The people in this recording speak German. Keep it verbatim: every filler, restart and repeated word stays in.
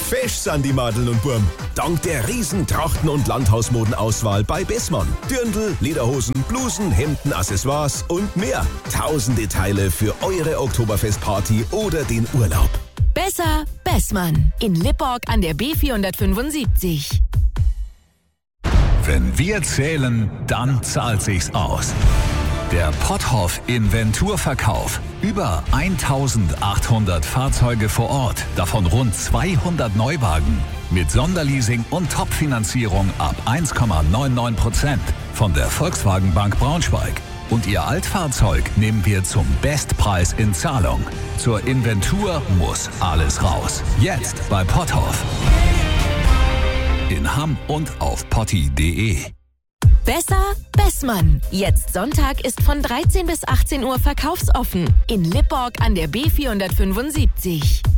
Fesch sind die Madeln und Burm. Dank der riesen Trachten- und Landhausmodenauswahl bei Bessmann. Dirndl, Lederhosen, Blusen, Hemden, Accessoires und mehr. Tausende Teile für eure Oktoberfestparty oder den Urlaub. Besser Bessmann. In Lipporg an der B vierhundertfünfundsiebzig. Wenn wir zählen, dann zahlt sich's aus. Der Potthoff Inventurverkauf. Über eintausendachthundert Fahrzeuge vor Ort, davon rund zweihundert Neuwagen. Mit Sonderleasing und Topfinanzierung ab eins Komma neunundneunzig Prozent von der Volkswagen Bank Braunschweig. Und Ihr Altfahrzeug nehmen wir zum Bestpreis in Zahlung. Zur Inventur muss alles raus. Jetzt bei Potthoff. In Hamm und auf potti punkt de. Besser Bessmann. Jetzt Sonntag ist von dreizehn bis achtzehn Uhr verkaufsoffen. In Lipporg an der B vierhundertfünfundsiebzig.